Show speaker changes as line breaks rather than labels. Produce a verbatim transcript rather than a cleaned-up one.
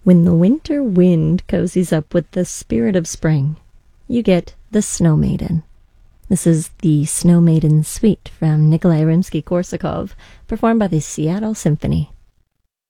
When the winter wind cozies up with the spirit of spring, you get the Snow Maiden. This is the Snow Maiden Suite from Nikolai Rimsky-Korsakov, performed by the Seattle Symphony.